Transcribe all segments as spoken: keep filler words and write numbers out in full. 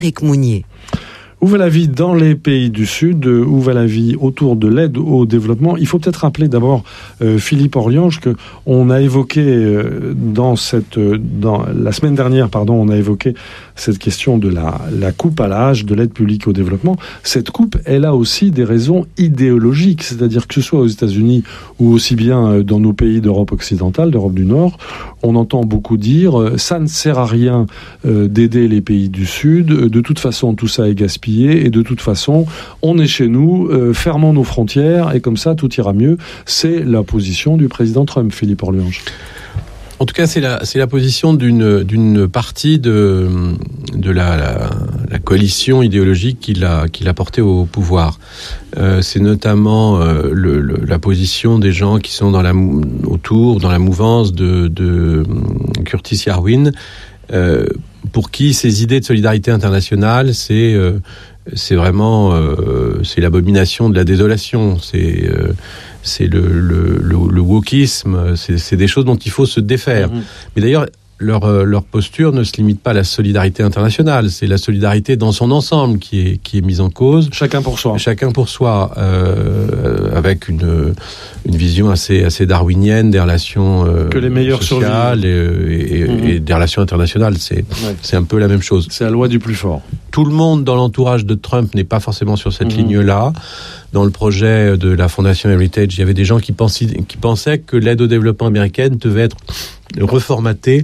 Éric Mounier. Où va la vie dans les pays du Sud? Où va la vie autour de l'aide au développement? Il faut peut-être rappeler d'abord, euh, Philippe Orliange, que on a évoqué euh, dans cette, dans la semaine dernière, pardon, on a évoqué cette question de la, la coupe à l'âge de l'aide publique au développement. Cette coupe, elle a aussi des raisons idéologiques, c'est-à-dire que ce soit aux États-Unis ou aussi bien dans nos pays d'Europe occidentale, d'Europe du Nord, on entend beaucoup dire euh, ça ne sert à rien euh, d'aider les pays du Sud. De toute façon, tout ça est gaspillé. Et de toute façon, on est chez nous, euh, fermons nos frontières et comme ça, tout ira mieux. C'est la position du président Trump, Philippe Orliange. En tout cas, c'est la, c'est la position d'une, d'une partie de, de la, la, la coalition idéologique qu'il a, qu'il a portée au pouvoir. Euh, c'est notamment euh, le, le, la position des gens qui sont dans la, autour, dans la mouvance de, de Curtis Yarwin, euh, pour qui ces idées de solidarité internationale, c'est euh, c'est vraiment euh, c'est l'abomination de la désolation, c'est euh, c'est le le le, le wokisme, c'est c'est des choses dont il faut se défaire. Mmh. Mais d'ailleurs, leur leur posture ne se limite pas à la solidarité internationale, c'est la solidarité dans son ensemble qui est qui est mise en cause. Chacun pour soi. Chacun pour soi, euh, avec une une vision assez assez darwinienne des relations euh, que les meilleurs sociales et, et, mmh. et des relations internationales. C'est ouais. c'est un peu la même chose. C'est la loi du plus fort. Tout le monde dans l'entourage de Trump n'est pas forcément sur cette mmh. ligne-là. Dans le projet de la Fondation Heritage, il y avait des gens qui pensaient qui pensaient que l'aide au développement américaine devait être reformatée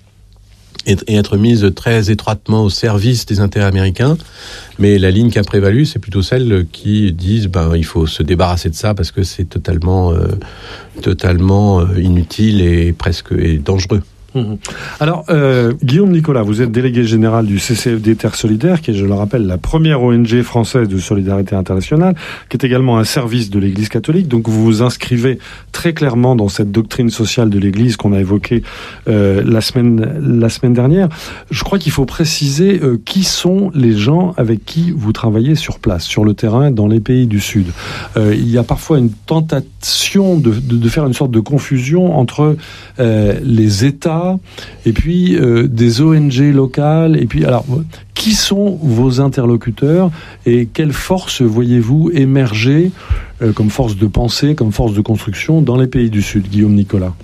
et être mise très étroitement au service des intérêts américains. Mais la ligne qui a prévalu, c'est plutôt celle qui disent ben il faut se débarrasser de ça parce que c'est totalement euh, totalement euh, inutile et presque et dangereux. Alors, euh, Guillaume Nicolas, vous êtes délégué général du C C F D Terre Solidaire, qui est, je le rappelle, la première O N G française de solidarité internationale, qui est également un service de l'Église catholique. Donc, vous vous inscrivez très clairement dans cette doctrine sociale de l'Église qu'on a évoquée euh, la semaine la semaine dernière. Je crois qu'il faut préciser euh, qui sont les gens avec qui vous travaillez sur place, sur le terrain, dans les pays du Sud. Euh, il y a parfois une tentation de, de, de faire une sorte de confusion entre euh, les États et puis euh, des O N G locales. Et puis, alors, qui sont vos interlocuteurs et quelle force voyez-vous émerger euh, comme force de pensée, comme force de construction dans les pays du Sud? Guillaume Nicolas.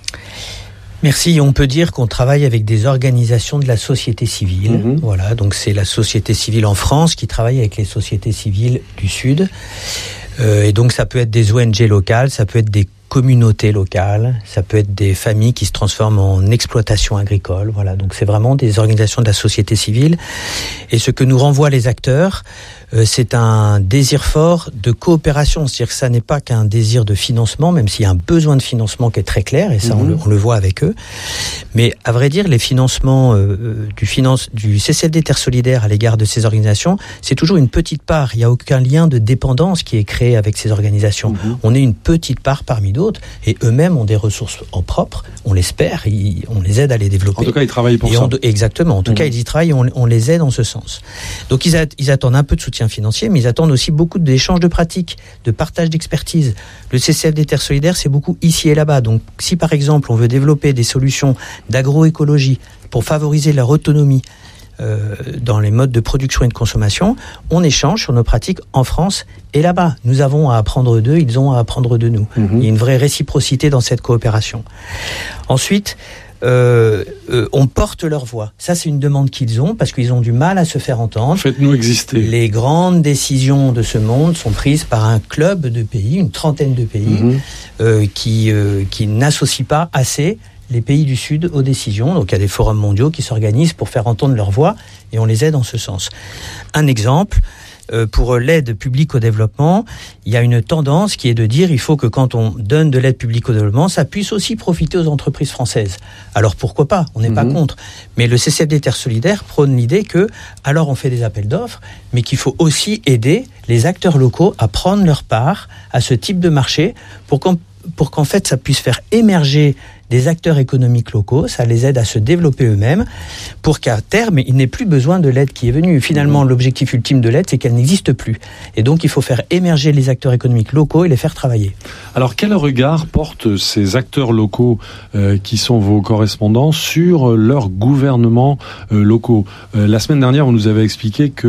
Merci. On peut dire qu'on travaille avec des organisations de la société civile. Mmh. Voilà, donc c'est la société civile en France qui travaille avec les sociétés civiles du Sud. Euh, et donc ça peut être des O N G locales, ça peut être des communautés locales, ça peut être des familles qui se transforment en exploitation agricole. Voilà, donc c'est vraiment des organisations de la société civile. Et ce que nous renvoient les acteurs, euh, c'est un désir fort de coopération. C'est-à-dire que ça n'est pas qu'un désir de financement, même s'il y a un besoin de financement qui est très clair, et ça mmh. on, le, on le voit avec eux. Mais à vrai dire, les financements euh, du, finance, du C C F D Terre Solidaire à l'égard de ces organisations, c'est toujours une petite part. Il n'y a aucun lien de dépendance qui est créé avec ces organisations. Mmh. On est une petite part parmi d'autres, et eux-mêmes ont des ressources en propre, on l'espère, ils, on les aide à les développer. En tout cas, ils travaillent pour et ça. On, exactement, en tout mmh. cas, ils y travaillent, on, on les aide en ce sens. Donc, ils, a, ils attendent un peu de soutien financier, mais ils attendent aussi beaucoup d'échanges de pratiques, de partage d'expertise. Le C C F D Terre Solidaire, c'est beaucoup ici et là-bas. Donc, si par exemple, on veut développer des solutions d'agroécologie pour favoriser leur autonomie, Euh, dans les modes de production et de consommation, on échange sur nos pratiques en France et là-bas. Nous avons à apprendre d'eux, ils ont à apprendre de nous. Mmh. Il y a une vraie réciprocité dans cette coopération. Ensuite, euh, euh, on porte leur voix. Ça, c'est une demande qu'ils ont parce qu'ils ont du mal à se faire entendre. Faites-nous exister. Les grandes décisions de ce monde sont prises par un club de pays, une trentaine de pays, mmh. euh, qui, euh, qui n'associent pas assez les pays du Sud aux décisions. Donc il y a des forums mondiaux qui s'organisent pour faire entendre leur voix et on les aide en ce sens. Un exemple, euh, pour l'aide publique au développement, il y a une tendance qui est de dire il faut que quand on donne de l'aide publique au développement, ça puisse aussi profiter aux entreprises françaises. Alors pourquoi pas, on n'est mmh. pas contre. Mais le C C F D Terre Solidaire prône l'idée que, alors on fait des appels d'offres, mais qu'il faut aussi aider les acteurs locaux à prendre leur part à ce type de marché pour qu'on pour qu'en fait ça puisse faire émerger des acteurs économiques locaux, ça les aide à se développer eux-mêmes pour qu'à terme, ils n'aient plus besoin de l'aide qui est venue. Finalement, mmh. l'objectif ultime de l'aide, c'est qu'elle n'existe plus. Et donc, il faut faire émerger les acteurs économiques locaux et les faire travailler. Alors, quel regard portent ces acteurs locaux euh, qui sont vos correspondants sur leurs gouvernements euh, locaux ? euh, La semaine dernière, on nous avait expliqué que